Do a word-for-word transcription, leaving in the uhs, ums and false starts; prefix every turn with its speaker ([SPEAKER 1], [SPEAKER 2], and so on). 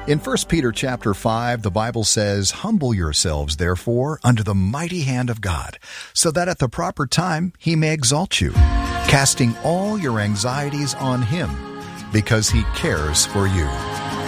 [SPEAKER 1] In First Peter chapter five, the Bible says, "Humble yourselves, therefore, under the mighty hand of God, so that at the proper time he may exalt you, casting all your anxieties on him, because he cares for you."